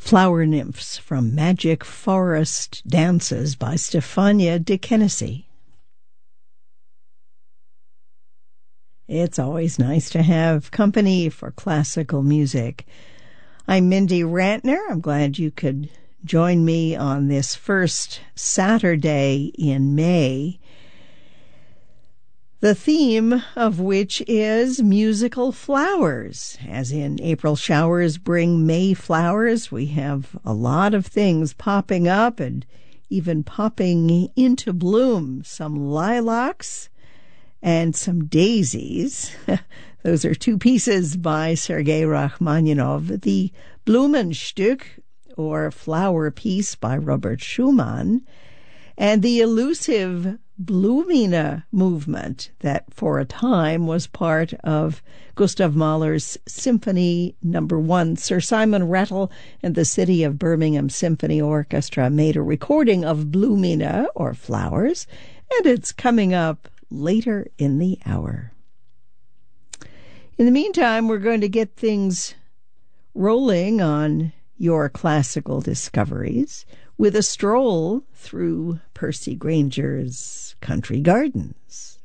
Flower Nymphs from Magic Forest Dances by Stefania de Kennedy. It's always nice to have company for classical music. I'm Mindy Rantner. I'm glad you could join me on this first Saturday in May, the theme of which is musical flowers. As in April showers bring May flowers, we have a lot of things popping up and even popping into bloom. Some lilacs and some daisies. Those are two pieces by Sergei Rachmaninoff. The Blumenstück, or Flower Piece, by Robert Schumann, and the elusive Blumine movement that for a time was part of Gustav Mahler's Symphony No. 1. Sir Simon Rattle and the City of Birmingham Symphony Orchestra made a recording of Blumine, or Flowers, and it's coming up later in the hour. In the meantime, we're going to get things rolling on your classical discoveries with a stroll through Percy Granger's country gardens.